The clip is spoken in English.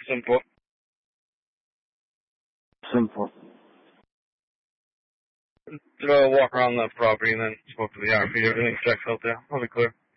simple. Simple. Walk around the property and then spoke to the RP. Everything's checked out there. I'll be clear.